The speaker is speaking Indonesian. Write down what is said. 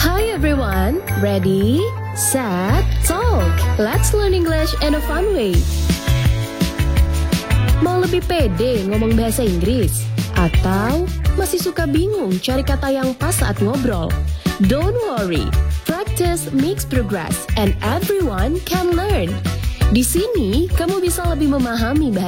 Hi everyone, ready, set, talk. Let's learn English in a fun way. Mau lebih pede ngomong bahasa Inggris? Atau masih suka bingung cari kata yang pas saat ngobrol? Don't worry, practice makes progress and everyone can learn. Di sini, kamu bisa lebih memahami bahasa